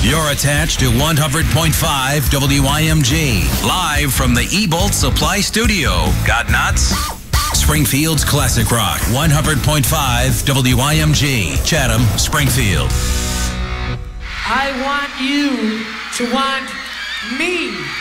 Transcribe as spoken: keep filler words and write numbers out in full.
You're attached to one hundred point five W I M G. Live from the E-Bolt Supply Studio. Got nuts? Springfield's Classic Rock. one hundred point five W I M G. Chatham, Springfield. I want you to want me.